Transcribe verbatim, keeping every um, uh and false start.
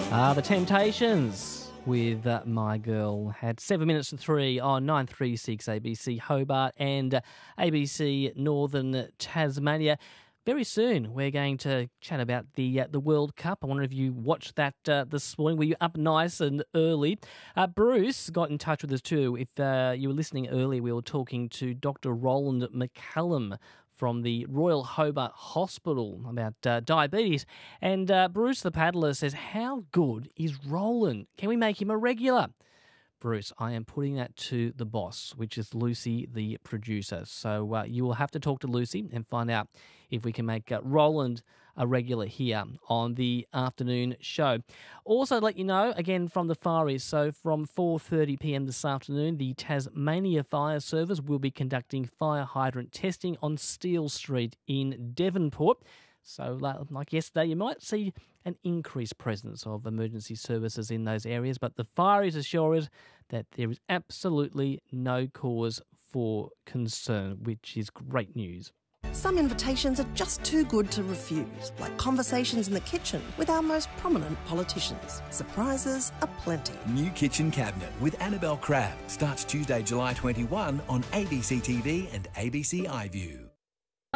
Ah, The Temptations with uh, My Girl had seven minutes to three on nine three six A B C Hobart and uh, A B C Northern Tasmania. Very soon we're going to chat about the uh, the World Cup. I wonder if you watched that uh, this morning. Were you up nice and early? Uh, Bruce got in touch with us too. If uh, you were listening earlier, we were talking to Doctor Roland McCallum from the Royal Hobart Hospital about uh, diabetes. And uh, Bruce the paddler says, how good is Roland? Can we make him a regular? Bruce, I am putting that to the boss, which is Lucy, the producer. So uh, you will have to talk to Lucy and find out if we can make uh, Roland a regular here on the afternoon show. Also, let you know, again, from the Far East, so from four thirty p m this afternoon, the Tasmania Fire Service will be conducting fire hydrant testing on Steele Street in Devonport. So, like yesterday, you might see an increased presence of emergency services in those areas, but the fire is assured that there is absolutely no cause for concern, which is great news. Some invitations are just too good to refuse, like conversations in the kitchen with our most prominent politicians. Surprises aplenty. New Kitchen Cabinet with Annabelle Crabb starts Tuesday, July twenty-first on A B C T V and A B C iView.